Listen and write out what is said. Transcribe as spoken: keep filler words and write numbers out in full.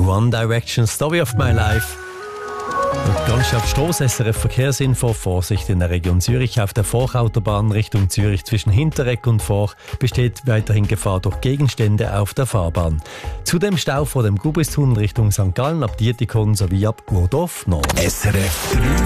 One Direction, Story of My Life. Und ganz auf Strasse, S R F Verkehrsinfo, Vorsicht in der Region Zürich. Auf der Vorautobahn Richtung Zürich zwischen Hinteregg und Vor besteht weiterhin Gefahr durch Gegenstände auf der Fahrbahn. Zudem Stau vor dem Gubristunnel Richtung Sankt Gallen ab Dietikon sowie ab Urdorf Nord. S R F drei